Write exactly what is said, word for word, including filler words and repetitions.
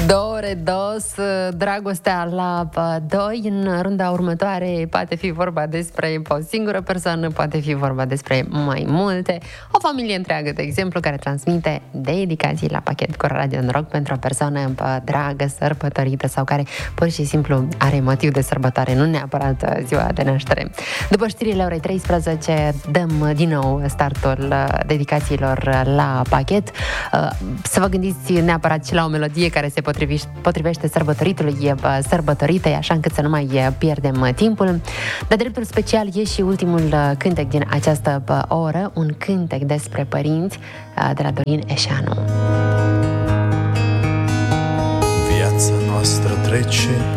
Două ore, dos, dragostea la doi. În runda următoare poate fi vorba despre o singură persoană, poate fi vorba despre mai multe. O familie întreagă, de exemplu, care transmite dedicații la pachet cu Radio Noroc pentru o persoană dragă, sărbătorită sau care pur și simplu are motiv de sărbătoare, nu neapărat ziua de naștere. După știrile orei treisprezece dăm din nou startul dedicațiilor la pachet. Să vă gândiți neapărat și la o melodie care se potrivește sărbătoritului sărbătoritei, așa încât să nu mai pierdem timpul. De dreptul special e și ultimul cântec din această oră, un cântec despre părinți de la Dorin Eșanu. Viața noastră trece